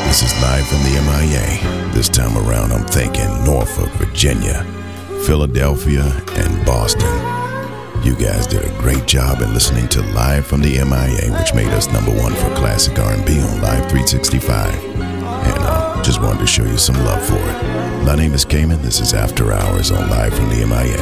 This is live from the MIA. This time around, I'm thinking Norfolk, Virginia, Philadelphia, and Boston. You guys did a great job in listening to Live from the MIA, which made us #1 for classic R&B on Live 365. And just wanted to show you some love for it. My name is Cayman. This is After Hours on Live from the MIA.